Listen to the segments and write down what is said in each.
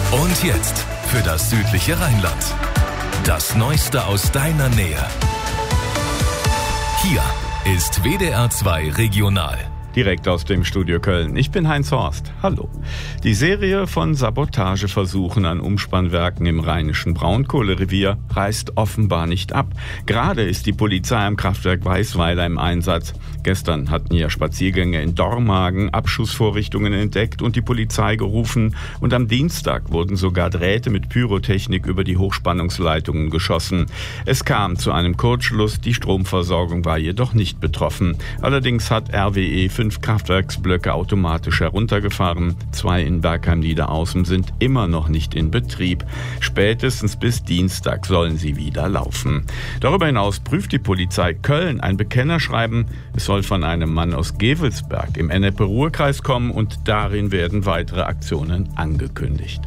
Und jetzt für das südliche Rheinland. Das Neueste aus deiner Nähe. Hier ist WDR 2 Regional. Direkt aus dem Studio Köln. Ich bin Heinz Horst. Hallo. Die Serie von Sabotageversuchen an Umspannwerken im rheinischen Braunkohlerevier reißt offenbar nicht ab. Gerade ist die Polizei am Kraftwerk Weißweiler im Einsatz. Gestern hatten ja Spaziergänger in Dormagen Abschussvorrichtungen entdeckt und die Polizei gerufen. Und am Dienstag wurden sogar Drähte mit Pyrotechnik über die Hochspannungsleitungen geschossen. Es kam zu einem Kurzschluss. Die Stromversorgung war jedoch nicht betroffen. Allerdings hat RWE 5 Kraftwerksblöcke automatisch heruntergefahren. 2 in Bergheim-Niederaußen sind immer noch nicht in Betrieb. Spätestens bis Dienstag sollen sie wieder laufen. Darüber hinaus prüft die Polizei Köln ein Bekennerschreiben. Es soll von einem Mann aus Gevelsberg im Ennepe-Ruhr-Kreis kommen und darin werden weitere Aktionen angekündigt.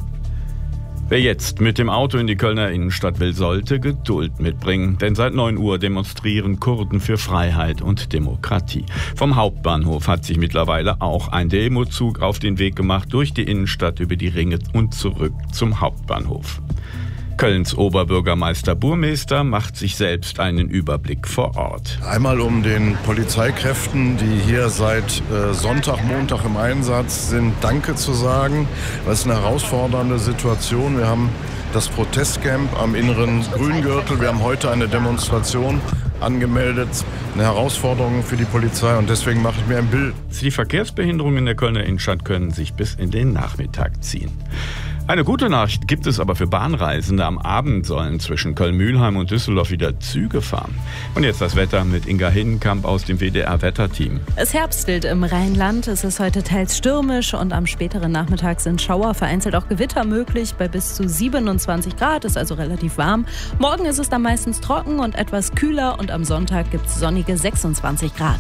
Wer jetzt mit dem Auto in die Kölner Innenstadt will, sollte Geduld mitbringen. Denn seit 9 Uhr demonstrieren Kurden für Freiheit und Demokratie. Vom Hauptbahnhof hat sich mittlerweile auch ein Demozug auf den Weg gemacht durch die Innenstadt über die Ringe und zurück zum Hauptbahnhof. Kölns Oberbürgermeister Burmester macht sich selbst einen Überblick vor Ort. Einmal um den Polizeikräften, die hier seit Sonntag, Montag im Einsatz sind, Danke zu sagen. Das ist eine herausfordernde Situation. Wir haben das Protestcamp am inneren Grüngürtel. Wir haben heute eine Demonstration angemeldet. Eine Herausforderung für die Polizei und deswegen mache ich mir ein Bild. Die Verkehrsbehinderungen in der Kölner Innenstadt können sich bis in den Nachmittag ziehen. Eine gute Nachricht gibt es aber für Bahnreisende. Am Abend sollen zwischen Köln-Mühlheim und Düsseldorf wieder Züge fahren. Und jetzt das Wetter mit Inga Hinnenkamp aus dem WDR-Wetterteam. Es herbstelt im Rheinland. Es ist heute teils stürmisch und am späteren Nachmittag sind Schauer, vereinzelt auch Gewitter möglich. Bei bis zu 27 Grad, ist also relativ warm. Morgen ist es dann meistens trocken und etwas kühler und am Sonntag gibt es sonnige 26 Grad.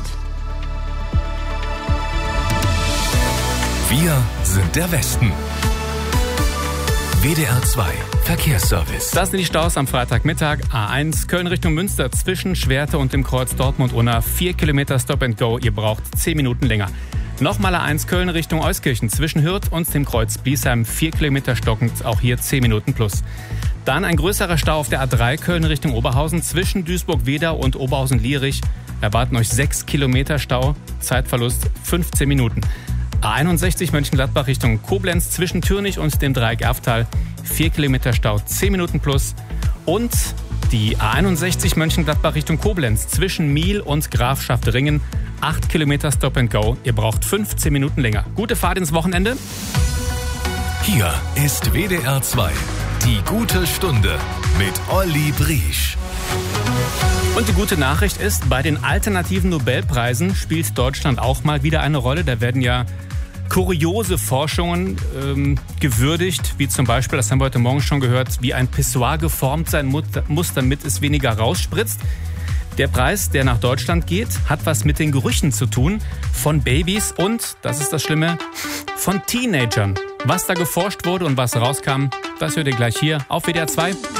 Wir sind der Westen. WDR 2 Verkehrsservice. Das sind die Staus am Freitagmittag. A1 Köln Richtung Münster zwischen Schwerte und dem Kreuz Dortmund-Unna. 4 Kilometer Stop and Go. Ihr braucht 10 Minuten länger. Nochmal A1 Köln Richtung Euskirchen zwischen Hürth und dem Kreuz Biesheim. 4 Kilometer stockend. Auch hier 10 Minuten plus. Dann ein größerer Stau auf der A3 Köln Richtung Oberhausen zwischen Duisburg-Wedau und Oberhausen-Lierich. Erwarten euch 6 Kilometer Stau. Zeitverlust 15 Minuten. A61 Mönchengladbach Richtung Koblenz zwischen Türnich und dem Dreieck Erftal. 4 Kilometer Stau, 10 Minuten plus. Und die A61 Mönchengladbach Richtung Koblenz zwischen Miel und Grafschaft Ringen. 8 Kilometer Stop and Go. Ihr braucht 15 Minuten länger. Gute Fahrt ins Wochenende. Hier ist WDR 2. Die gute Stunde mit Olli Briesch. Und die gute Nachricht ist, bei den alternativen Nobelpreisen spielt Deutschland auch mal wieder eine Rolle. Da werden ja kuriose Forschungen gewürdigt, wie zum Beispiel, das haben wir heute Morgen schon gehört, wie ein Pissoir geformt sein muss, damit es weniger rausspritzt. Der Preis, der nach Deutschland geht, hat was mit den Gerüchen zu tun von Babys und, das ist das Schlimme, von Teenagern. Was da geforscht wurde und was rauskam, das hört ihr gleich hier auf WDR 2.